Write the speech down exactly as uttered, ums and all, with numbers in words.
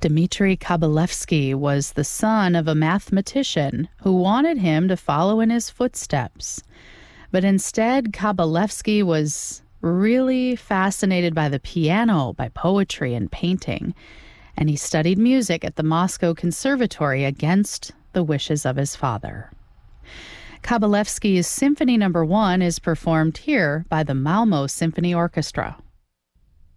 Dmitri Kabalevsky was the son of a mathematician who wanted him to follow in his footsteps. But instead, Kabalevsky was really fascinated by the piano, by poetry and painting, and he studied music at the Moscow Conservatory against the wishes of his father. Kabalevsky's Symphony Number One is performed here by the Malmo Symphony Orchestra.